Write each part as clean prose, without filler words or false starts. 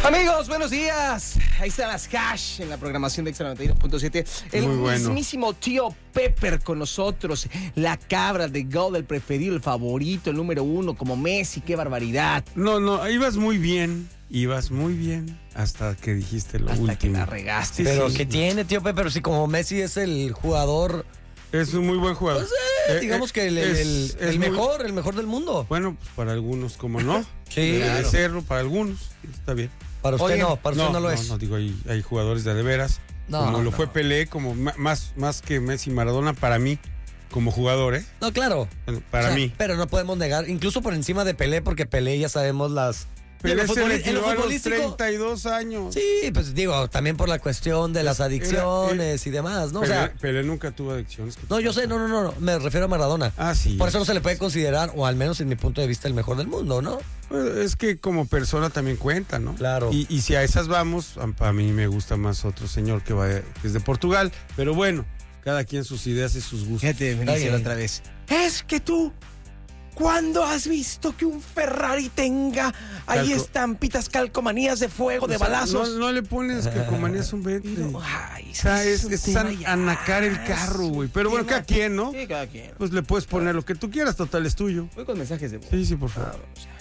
Amigos, buenos días. Ahí están las Cash en la programación de Extra 91.7. El mismísimo tío Pepper con nosotros. La cabra de gol, el preferido, el favorito, el número uno, como Messi. ¡Qué barbaridad! No, ibas muy bien. Hasta que dijiste lo último. Hasta que la regaste. Pero sí. ¿qué tiene, tío Pepper? Si como Messi es el jugador... Es un muy buen jugador. Pues, digamos que el mejor del mundo. Bueno, pues para algunos, como no. Sí, Debe claro. serlo, para algunos, está bien. Para usted no, para usted no lo es. No, digo, hay jugadores de veras. Como lo fue Pelé, como más que Messi y Maradona, para mí, como jugador, ¿eh? No, claro. Bueno, para mí. Pero no podemos negar, incluso por encima de Pelé, porque Pelé ya sabemos las... Pelé se en retiró lo a los futbolístico, 32 años. Sí, pues digo, también por la cuestión de las adicciones y demás, ¿no? Pelé nunca tuvo adicciones. No, yo sé, no, me refiero a Maradona. Ah, sí. Por eso no se le puede considerar, o al menos en mi punto de vista, el mejor del mundo, ¿no? Pues es que como persona también cuenta, ¿no? Claro. Y si a esas vamos, a mí me gusta más otro señor que es de Portugal, pero bueno, cada quien sus ideas y sus gustos. Fíjate, me dice otra vez. Es que tú, ¿cuándo has visto que un Ferrari tenga ahí estampitas, calcomanías de fuego, de balazos? No le pones calcomanías a un Bentley. Ay, o sea, es anacar el carro, güey. Pero bueno, cada quien, ¿no? Sí, cada quien. Pues le puedes poner lo que tú quieras, total, es tuyo. Voy con mensajes de voz. Sí, por favor.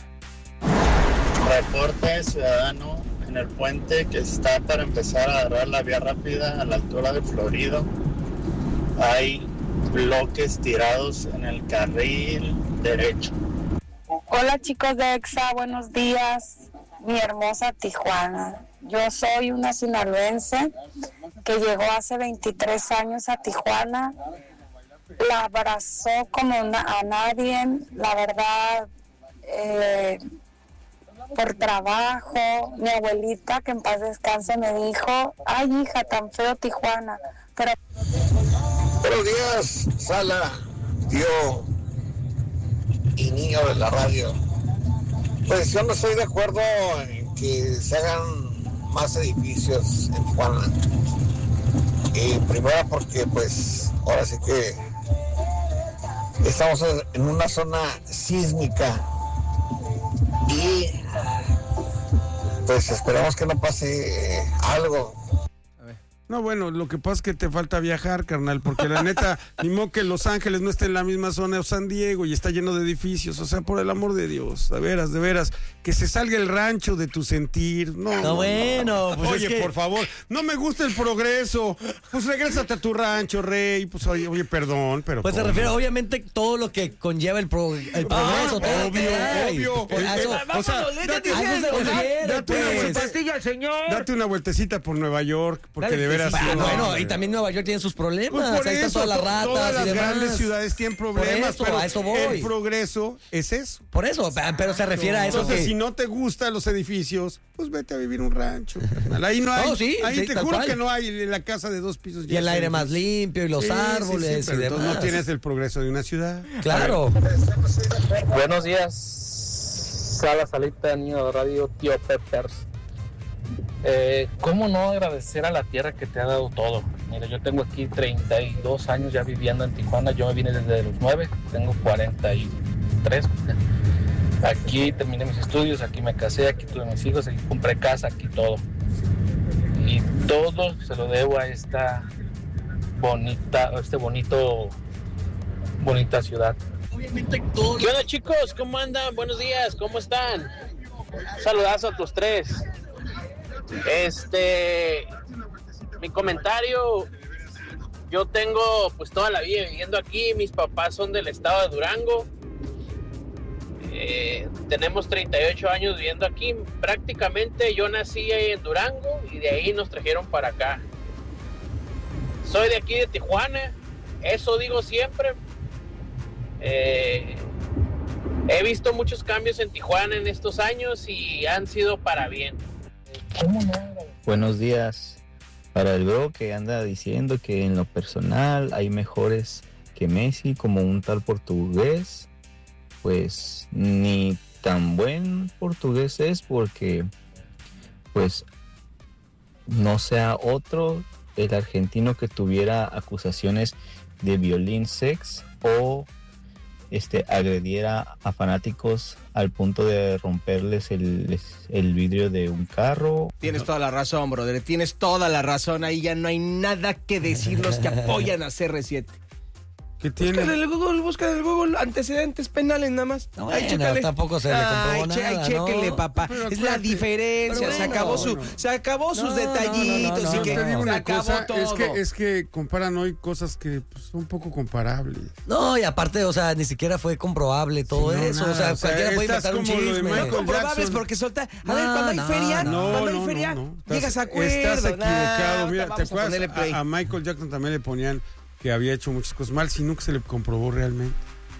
Reporte ciudadano en el puente que está para empezar a agarrar la vía rápida a la altura de Florido. Hay bloques tirados en el carril derecho. Hola chicos de EXA, buenos días, mi hermosa Tijuana. Yo soy una sinaloense que llegó hace 23 años a Tijuana. La abrazó como a nadie, la verdad, por trabajo. Mi abuelita, que en paz descanse, me dijo, ay hija, tan feo Tijuana. Pero... Buenos días, Sala, tío y niño de la radio. Pues yo no estoy de acuerdo en que se hagan más edificios en Tijuana. Primero porque pues ahora sí que estamos en una zona sísmica y pues esperamos que no pase algo. No, bueno, lo que pasa es que te falta viajar, carnal, porque la neta, ni modo que Los Ángeles no esté en la misma zona de San Diego y está lleno de edificios, o sea, por el amor de Dios, de veras, que se salga el rancho de tu sentir, no. Bueno, pues oye, es que... por favor, no me gusta el progreso, pues regrésate a tu rancho, rey, pues oye, perdón, pero... Pues se refiere, obviamente, todo lo que conlleva el progreso. Todo obvio. O sea, date una vueltecita por Nueva York, porque de veras... Bueno, y también Nueva York tiene sus problemas. Pues por ahí eso, están todas las ratas todas las y demás. grandes ciudades tienen problemas, Por eso, pero a eso voy. el progreso es eso. Por eso, pero se refiere a eso. Entonces, que... si no te gustan los edificios, pues vete a vivir un rancho. Ahí no hay. No, sí, ahí sí, te tal juro cual. que no hay la casa de 2 pisos. Y el aire más limpio y los árboles pero y entonces demás. no tienes el progreso de una ciudad. Claro. Buenos días, Sala, Salita, niño de radio, tío Peppers. ¿Cómo no agradecer a la tierra que te ha dado todo? Mira, yo tengo aquí 32 años ya viviendo en Tijuana. Yo me vine desde los 9, tengo 43. Aquí terminé mis estudios, aquí me casé, aquí tuve mis hijos, aquí compré casa, aquí todo. Y todo se lo debo a esta bonita ciudad. ¿Qué onda, chicos? ¿Cómo andan? Buenos días, ¿cómo están? Saludazo a los tres. Mi comentario, yo tengo pues toda la vida viviendo aquí, mis papás son del estado de Durango, tenemos 38 años viviendo aquí, prácticamente yo nací en Durango y de ahí nos trajeron para acá. Soy de aquí de Tijuana, eso digo siempre. He visto muchos cambios en Tijuana en estos años y han sido para bien. Buenos días. Para el bro que anda diciendo que en lo personal hay mejores que Messi, como un tal portugués, pues ni tan buen portugués es, porque pues no sea otro el argentino que tuviera acusaciones de violín sex o agrediera a fanáticos al punto de romperles el vidrio de un carro. Tienes toda la razón, brother. Tienes toda la razón. Ahí ya no hay nada que decir los que apoyan a CR7. ¿Qué tiene? Busca en el Google antecedentes penales nada más. No, bueno, tampoco se le comprobó nada, chéquele, ¿no? papá. Pero es la diferencia. Bueno, se acabó sus detallitos. no, y que te digo una acabó cosa, todo. es que comparan hoy cosas que pues, son un poco comparables. No, y aparte, o sea, ni siquiera fue comprobable todo Sí, no, eso. nada. O sea, cualquiera puede estás inventar un como lo de chisme. Michael Comprobables Jackson. porque solta. A ver, cuando hay feria, llegas a acuerdo. Estás equivocado. Mira, Vamos ¿te a ponerle acuerdas? play. A Michael Jackson también le ponían que había hecho muchas cosas mal, si nunca se le comprobó realmente.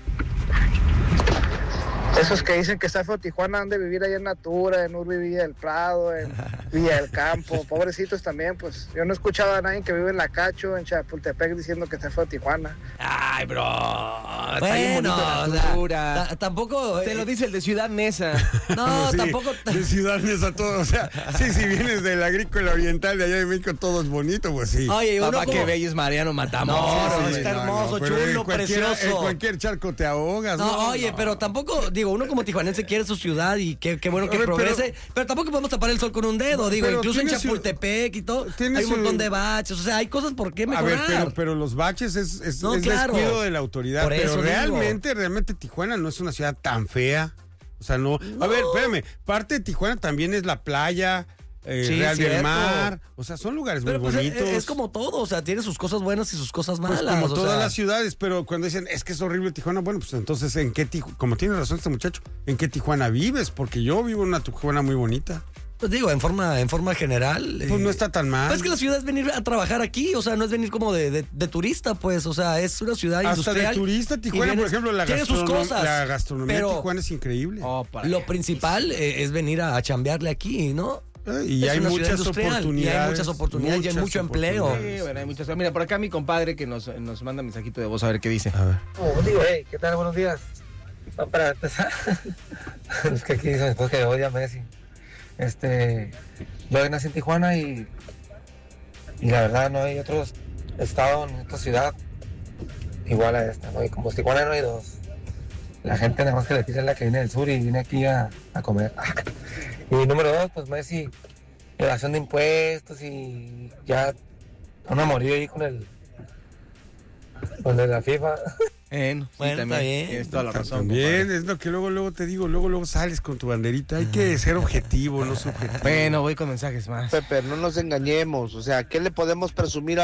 Esos que dicen que está feo Tijuana han de vivir allá en Natura, en Urbi Villa del Prado, en Villa del Campo, pobrecitos también, pues yo no he escuchado a nadie que vive en La Cacho, en Chapultepec, diciendo que está feo Tijuana. Ay, bro. Está bien Bueno, bonito Natura. tampoco... Te lo dice el de Ciudad Neza. No, Sí, tampoco... de Ciudad Neza todo, o sea, sí, si vienes del agrícola oriental de allá de México todo es bonito, pues sí. Oye, uno Papá, como... qué bello es Mariano Matamoros. No, Sí, está hermoso, pero en chulo, cualquiera- precioso. En cualquier charco te ahogas. No, oye, pero tampoco, digo, uno como tijuanense quiere su ciudad y qué bueno que A ver, progrese, pero tampoco podemos tapar el sol con un dedo, digo, pero incluso en tiene su- Chapultepec y todo, tiene hay un su- montón de baches, o sea, hay cosas por qué A mejorar. ver, pero los baches es No, claro. descuido de la autoridad. Por eso Pero digo. realmente Tijuana no es una ciudad tan fea. O sea, no. A ver, espérame. Parte de Tijuana también es la playa, Sí, Real del cierto. Mar. O sea, son lugares Pero muy pues, bonitos. es como todo, o sea, tiene sus cosas buenas y sus cosas Pues malas. como o todas sea, las ciudades, pero cuando dicen es que es horrible Tijuana, bueno, pues entonces ¿en qué Tijuana? Como tiene razón este muchacho, ¿en qué Tijuana vives? Porque yo vivo en una Tijuana muy bonita. pues digo, en forma general. Pues no está tan mal. Pues es que la ciudad es venir a trabajar aquí, o sea, no es venir como de turista, pues, o sea, es una ciudad Hasta industrial. de turista Tijuana, y por ejemplo, tiene sus cosas. la gastronomía pero de Tijuana es increíble. Oh, para Lo qué. principal es venir a chambearle aquí, ¿no? Y Es hay una ciudad muchas industrial, oportunidades. y hay muchas oportunidades, y hay mucho empleo. Sí, bueno, hay muchas. Mira, por acá mi compadre que nos manda mensajito de voz a ver qué dice. A ver. Hey, ¿qué tal? Buenos días. No, para empezar, es que aquí dicen después que odia a Messi. Yo nací en Tijuana y la verdad no hay otro estado en otra ciudad igual a esta, ¿no? Y como Tijuana no hay dos. La gente nada más que le tira la que viene del sur y viene aquí a comer. Y número dos, pues Messi, evasión de impuestos y ya una morir ahí con el de la FIFA. Bueno, también está bien. tienes toda la razón. También compadre. es lo que luego te digo, luego sales con tu banderita. Hay que ser objetivo, no subjetivo. Bueno, voy con mensajes más. Pepe, no nos engañemos, o sea, ¿qué le podemos presumir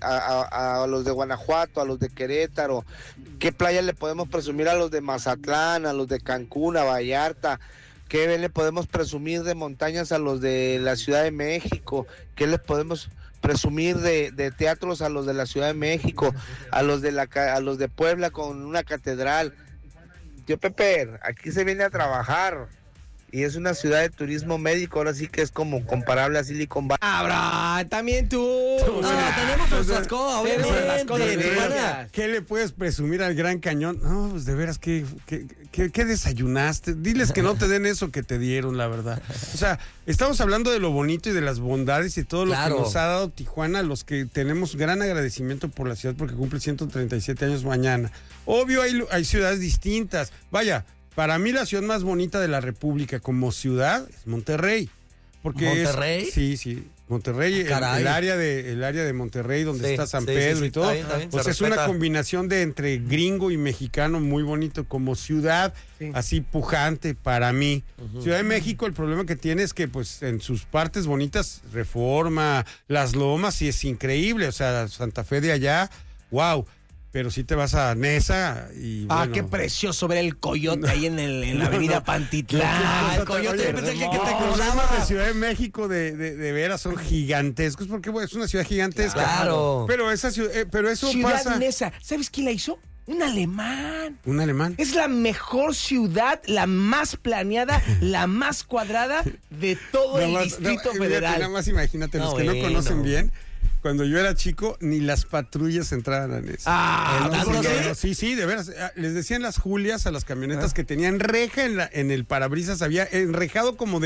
a los de Guanajuato, a los de Querétaro? ¿Qué playa le podemos presumir a los de Mazatlán, a los de Cancún, a Vallarta? ¿Qué le podemos presumir de montañas a los de la Ciudad de México? ¿Qué les podemos presumir de teatros a los de la Ciudad de México? A los de Puebla con una catedral. Tío Pepe, aquí se viene a trabajar. Y es una ciudad de turismo médico, ahora sí que es como comparable a Silicon Valley. ¡Abra! También tú. No, tenemos nuestras cosas, Tenemos nuestras cosas obviamente. de Tijuana. veras. ¿Qué le puedes presumir al Gran Cañón? No, pues de veras, ¿qué desayunaste? Diles que no te den eso que te dieron, la verdad. O sea, estamos hablando de lo bonito y de las bondades y todo Claro. lo que nos ha dado Tijuana, los que tenemos gran agradecimiento por la ciudad porque cumple 137 años mañana. Obvio, hay ciudades distintas. Vaya, para mí la ciudad más bonita de la República como ciudad es Monterrey. Porque ¿Monterrey? Sí. Monterrey, Caray. el área de Monterrey donde Sí, está San sí, Pedro sí, y todo. está bien, Pues se es una respeta. combinación de entre gringo y mexicano muy bonito como ciudad, Sí. así pujante para mí. Ciudad de México, el problema que tiene es que pues en sus partes bonitas, Reforma, Las Lomas, sí es increíble, o sea, Santa Fe de allá, wow. Pero si te vas a Nesa y Ah, bueno, qué precioso ver el coyote ahí en la avenida Pantitlán. el coyote, Oye, pensé que te los cruzaba. programas de Ciudad de México de veras son gigantescos porque bueno, es una ciudad gigantesca. Claro. Pero esa ciudad, pero eso Ciudad pasa. Neza. ¿Sabes quién la hizo? Un alemán. Un alemán. Es la mejor ciudad, la más planeada, la más cuadrada de todo el Distrito Federal. Nada más imagínate, los No, que no bueno. conocen bien, cuando yo era chico, ni las patrullas entraban a Nesa. Ah, No, ¿tanto sí, de veras. Les decían las Julias a las camionetas que tenían reja en el parabrisas, había enrejado como de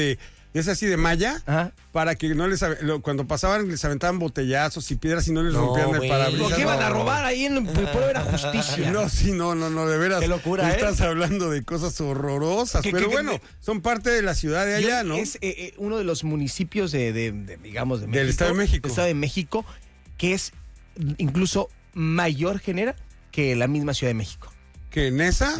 es así de malla, Ajá. para que no cuando pasaban les aventaban botellazos y piedras y no les rompían el parabrisas. ¿Por qué iban a robar ahí en Pueblo de la Justicia? No, sí, no, de veras. Qué locura, Estás hablando de cosas horrorosas, pero bueno, son parte de la ciudad de allá, ¿no? Es uno de los municipios digamos, de México. Del Estado de México. Del Estado de México, que es incluso mayor genera que la misma Ciudad de México. ¿Qué, Nesa?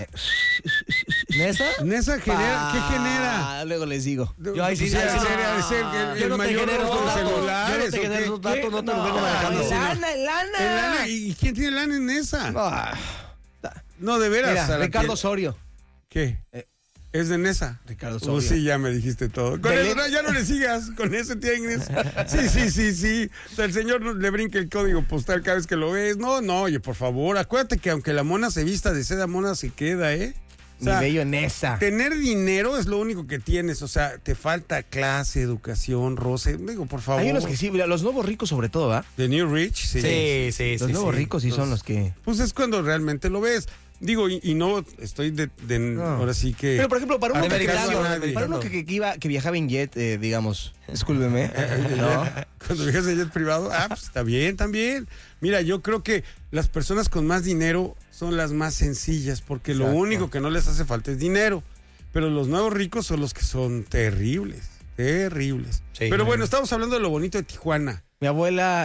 ¿Nesa genera? ¿Qué genera? Luego les digo. Yo ahí sí, Pues de ser el mayor robo de celulares. Yo no te genero esos datos, no te los vengo manejando. Lana. ¿Y quién tiene lana en esa? Ah, No, de veras. mira, Ricardo Osorio. ¿Qué? ¿Es de Nesa? Ricardo Osorio. Sí, ya me dijiste todo. Con eso, ya no le sigas, con ese tienes. Sí. O sea, el señor le brinca el código postal cada vez que lo ves. No, oye, por favor, acuérdate que aunque la mona se vista de seda, mona se queda, ¿eh? O sea, Mi bello Nesa. tener dinero es lo único que tienes, o sea, te falta clase, educación, roce. Digo, por favor. Hay unos que sí, los nuevos ricos sobre todo, ¿va? The New Rich, Sí. Los nuevos ricos sí son los que... Pues es cuando realmente lo ves. Digo, y no estoy ahora sí que... Pero, por ejemplo, para uno Americano. que viajaba en jet, digamos, discúlpeme, ¿no? Cuando viajas en jet privado, pues está bien, también. Mira, yo creo que las personas con más dinero son las más sencillas, porque lo único que no les hace falta es dinero. Pero los nuevos ricos son los que son terribles. Sí, pero bueno, estamos hablando de lo bonito de Tijuana. Mi abuela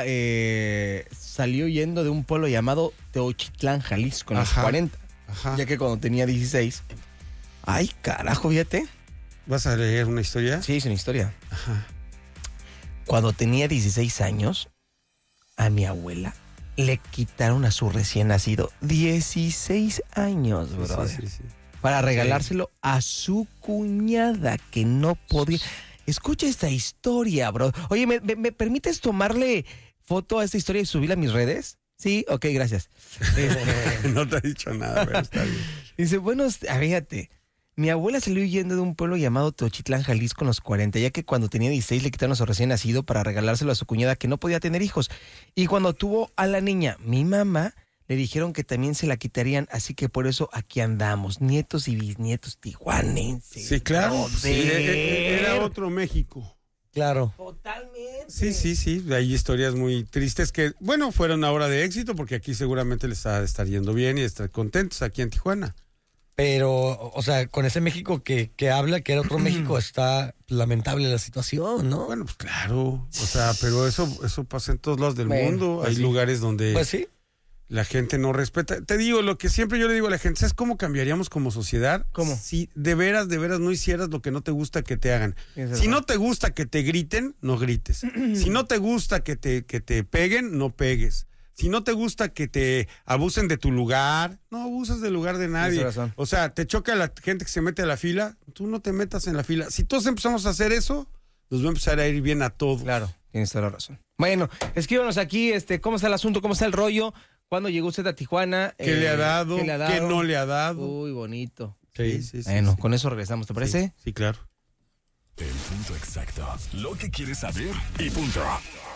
salió yendo de un pueblo llamado Teochitlán, Jalisco, en los 40. Ajá. Ya que cuando tenía 16. Ay, carajo, fíjate. ¿Vas a leer una historia? Sí, es una historia. Ajá. Cuando tenía 16 años, a mi abuela le quitaron a su recién nacido 16 años, brother. Sí. Para regalárselo a su cuñada, que no podía. Escucha esta historia, bro. Oye, ¿me permites tomarle foto a esta historia y subirla a mis redes? Sí, ok, gracias. No te ha dicho nada, pero está bien. Dice, bueno, fíjate, mi abuela salió huyendo de un pueblo llamado Teochitlán, Jalisco, en los 40, ya que cuando tenía 16 le quitaron a su recién nacido para regalárselo a su cuñada que no podía tener hijos. Y cuando tuvo a la niña, mi mamá, le dijeron que también se la quitarían, así que por eso aquí andamos, nietos y bisnietos tijuanenses. Sí, claro. Sí, era otro México. Claro. Totalmente. Sí. Hay historias muy tristes que, bueno, fueron ahora de éxito porque aquí seguramente les ha de estar yendo bien y estar contentos aquí en Tijuana. Pero, o sea, con ese México que habla que era otro México, está lamentable la situación, ¿no? Bueno, pues claro. O sea, pero eso pasa en todos lados del mundo. Pues hay lugares donde... Pues sí. La gente no respeta. Te digo, lo que siempre yo le digo a la gente, ¿sabes cómo cambiaríamos como sociedad? ¿Cómo? Si de veras no hicieras lo que no te gusta que te hagan. Si no te gusta que te griten, no grites. Si no te gusta que te peguen, no pegues. Si no te gusta que te abusen de tu lugar, no abuses del lugar de nadie. O sea, te choca la gente que se mete a la fila, tú no te metas en la fila. Si todos empezamos a hacer eso, nos va a empezar a ir bien a todos. Claro, tienes toda la razón. Bueno, escríbanos aquí, ¿cómo está el asunto? ¿Cómo está el rollo? ¿Cuándo llegó usted a Tijuana? ¿Qué le ha dado? ¿Qué no le ha dado? Uy, bonito. Sí. Bueno, con eso regresamos, ¿te parece? Sí, claro. El punto exacto. Lo que quieres saber y punto.